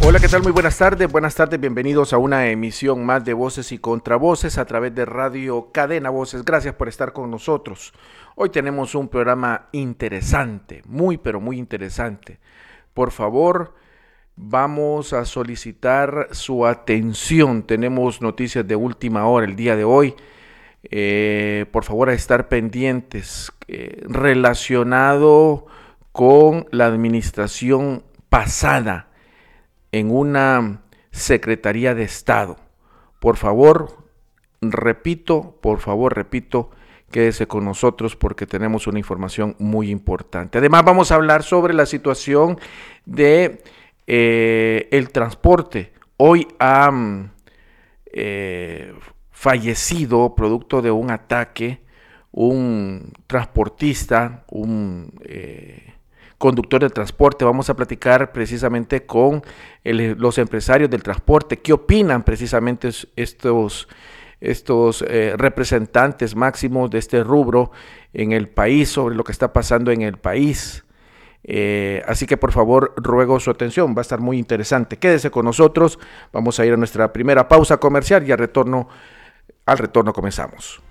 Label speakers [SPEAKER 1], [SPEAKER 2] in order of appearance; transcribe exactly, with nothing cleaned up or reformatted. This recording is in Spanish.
[SPEAKER 1] Hola, ¿qué tal? Muy buenas tardes, buenas tardes, bienvenidos a una emisión más de Voces y Contravoces a través de Radio Cadena Voces. Gracias por estar con nosotros. Hoy tenemos un programa interesante, muy pero muy interesante. Por favor, vamos a solicitar su atención. Tenemos noticias de última hora el día de hoy. Eh, por favor, a estar pendientes eh, relacionado con la administración pasada en una Secretaría de Estado. Por favor, repito, por favor, repito, quédese con nosotros porque tenemos una información muy importante. Además, vamos a hablar sobre la situación de eh, el transporte. Hoy ha eh, fallecido, producto de un ataque, un transportista, un eh, conductor de transporte. Vamos a platicar precisamente con el, los empresarios del transporte. ¿Qué opinan precisamente estos, estos eh, representantes máximos de este rubro en el país sobre lo que está pasando en el país? Eh, así que por favor ruego su atención, va a estar muy interesante. Quédese con nosotros, vamos a ir a nuestra primera pausa comercial y al retorno, al retorno comenzamos.